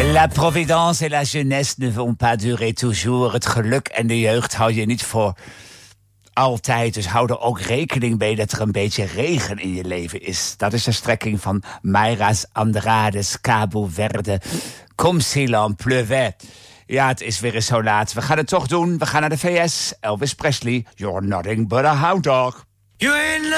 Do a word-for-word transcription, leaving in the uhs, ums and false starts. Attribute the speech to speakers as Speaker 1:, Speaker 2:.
Speaker 1: La providence et la jeunesse ne vont pas durer toujours. Het geluk en de jeugd hou je niet voor altijd. Dus hou er ook rekening mee dat er een beetje regen in je leven is. Dat is de strekking van Mayras Andrades, Cabo Verde. Comme s'il en pleuvait. Ja, het is weer eens zo laat. We gaan het toch doen. We gaan naar de V S. Elvis Presley, you're nothing but a hound dog.
Speaker 2: You ain't